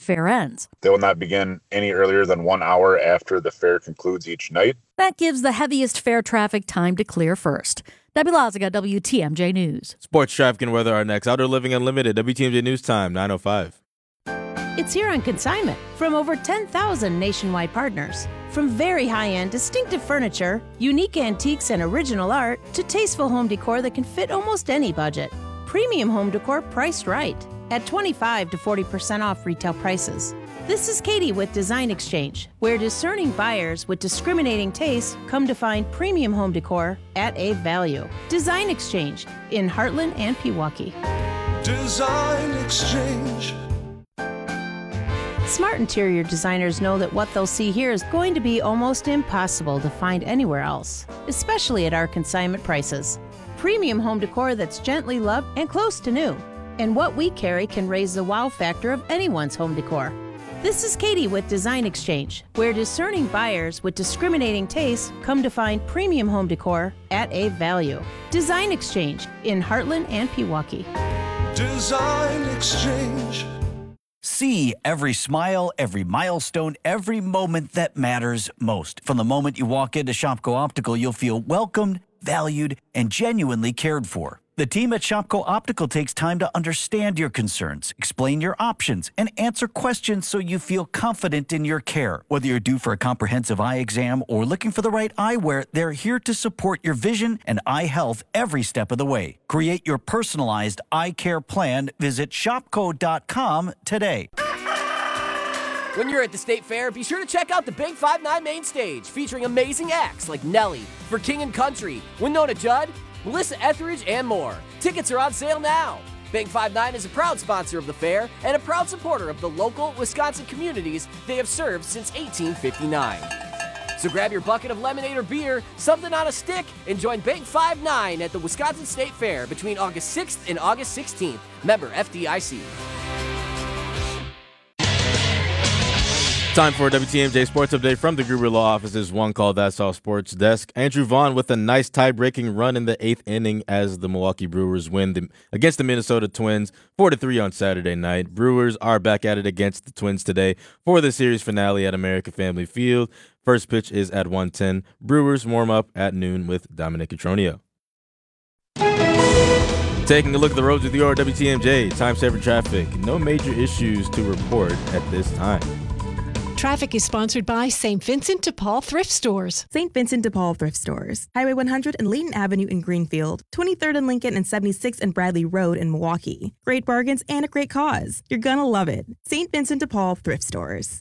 fair ends. They will not begin any earlier than 1 hour after the fair concludes each night. That gives the heaviest fair traffic time to clear first. Debbie Loziga, WTMJ News. Sports traffic and weather are next. Outdoor Living Unlimited, WTMJ News Time, 9:05. It's here on consignment from over 10,000 nationwide partners. From very high-end, distinctive furniture, unique antiques and original art, to tasteful home decor that can fit almost any budget. Premium home decor priced right at 25 to 40% off retail prices. This is Katie with Design Exchange, where discerning buyers with discriminating tastes come to find premium home decor at a value. Design Exchange in Heartland and Pewaukee. Design Exchange. Smart interior designers know that what they'll see here is going to be almost impossible to find anywhere else, especially at our consignment prices. Premium home decor that's gently loved and close to new. And what we carry can raise the wow factor of anyone's home decor. This is Katie with Design Exchange, where discerning buyers with discriminating tastes come to find premium home decor at a value. Design Exchange in Heartland and Pewaukee. Design Exchange. See every smile, every milestone, every moment that matters most. From the moment you walk into Shopko Optical, you'll feel welcomed, valued, and genuinely cared for. The team at Shopko Optical takes time to understand your concerns, explain your options, and answer questions so you feel confident in your care. Whether you're due for a comprehensive eye exam or looking for the right eyewear, they're here to support your vision and eye health every step of the way. Create your personalized eye care plan. Visit shopko.com today. When you're at the State Fair, be sure to check out the Big 5-9 main stage, featuring amazing acts like Nelly, For King and Country, Winona Judd, Melissa Etheridge, and more. Tickets are on sale now. Big 5-9 is a proud sponsor of the fair and a proud supporter of the local Wisconsin communities they have served since 1859. So grab your bucket of lemonade or beer, something on a stick, and join Big 5-9 at the Wisconsin State Fair between August 6th and August 16th. Member FDIC. Time for a WTMJ Sports Update from the Gruber Law Office's One Call That's All Sports Desk. Andrew Vaughn with a nice tie-breaking run in the 8th inning as the Milwaukee Brewers win against the Minnesota Twins 4-3 on Saturday night. Brewers are back at it against the Twins today for the series finale at American Family Field. First pitch is at 1:10. Brewers warm up at noon with Dominic Cotroneo. Taking a look at the roads with your WTMJ. Time saver traffic. No major issues to report at this time. Traffic is sponsored by St. Vincent de Paul Thrift Stores. St. Vincent de Paul Thrift Stores. Highway 100 and Layton Avenue in Greenfield. 23rd and Lincoln and 76th and Bradley Road in Milwaukee. Great bargains and a great cause. You're gonna love it. St. Vincent de Paul Thrift Stores.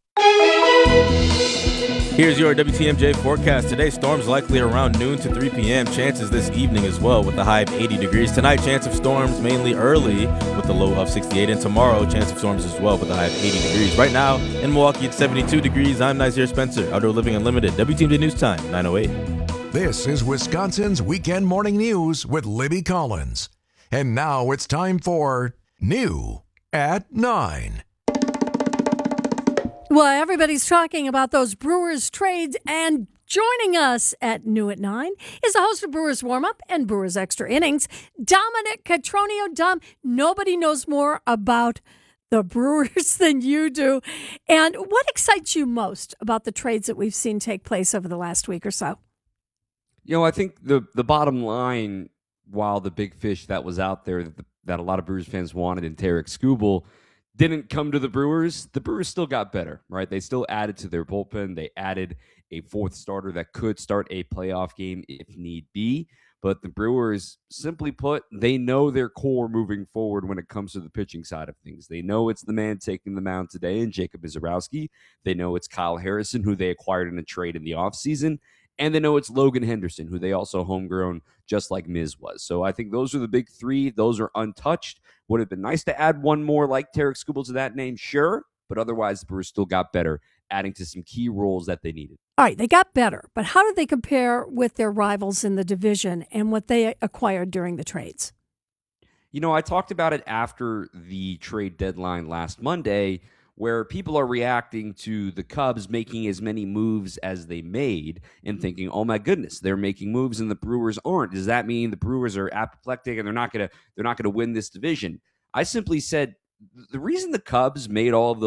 Here's your WTMJ forecast. Today, storms likely around noon to 3 p.m. Chances this evening as well with a high of 80 degrees. Tonight, chance of storms mainly early with a low of 68. And tomorrow, chance of storms as well with a high of 80 degrees. Right now, in Milwaukee, it's 72 degrees. I'm Nazir Spencer, Outdoor Living Unlimited. WTMJ News Time, 9:08. This is Wisconsin's Weekend Morning News with Libby Collins. And now it's time for New at 9. Well, everybody's talking about those Brewers trades, and joining us at New at 9 is the host of Brewers Warm-Up and Brewers Extra Innings, Dominic Cotroneo. Dom, nobody knows more about the Brewers than you do. And what excites you most about the trades that we've seen take place over the last week or so? You know, I think the bottom line, while the big fish that was out there that a lot of Brewers fans wanted in Tarik Skubal didn't come to the Brewers still got better, right? They still added to their bullpen. They added a fourth starter that could start a playoff game if need be. But the Brewers, simply put, they know their core moving forward when it comes to the pitching side of things. They know it's the man taking the mound today in Jacob Misiorowski. They know it's Kyle Harrison, who they acquired in a trade in the offseason. And they know it's Logan Henderson, who they also homegrown just like Miz was. So I think those are the big three. Those are untouched. Would have been nice to add one more like Tarik Skubal to that name, sure. But otherwise, the Brewers still got better, adding to some key roles that they needed. All right, they got better. But how did they compare with their rivals in the division and what they acquired during the trades? You know, I talked about it after the trade deadline last Monday, where people are reacting to the Cubs making as many moves as they made and thinking, oh my goodness, they're making moves and the Brewers aren't. Does that mean the Brewers are apoplectic and they're not gonna win this division? I simply said the reason the Cubs made all of those